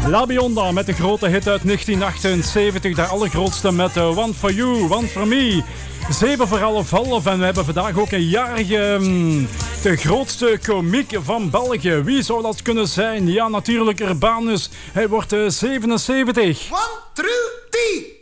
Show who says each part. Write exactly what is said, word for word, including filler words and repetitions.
Speaker 1: La Bionda met de grote hit uit negentien achtenzeventig. De allergrootste met uh, One for You, One for Me. Zeven voor half half. En we hebben vandaag ook een jarige... Um, de grootste komiek van België. Wie zou dat kunnen zijn? Ja, natuurlijk Urbanus. Hij wordt uh, zevenenzeventig.
Speaker 2: One, two, three.